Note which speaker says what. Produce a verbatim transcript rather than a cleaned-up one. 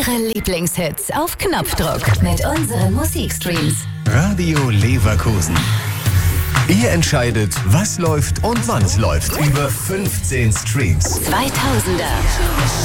Speaker 1: Eure Lieblingshits auf Knopfdruck mit unseren Musikstreams.
Speaker 2: Radio Leverkusen. Ihr entscheidet, was läuft und wann es läuft. Über fünfzehn Streams.
Speaker 1: zweitausender.